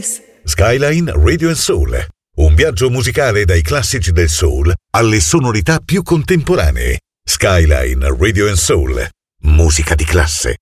Elvis. Skyline Radio and Soul. Un viaggio musicale dai classici del soul alle sonorità più contemporanee. Skyline Radio and Soul. Musica di classe.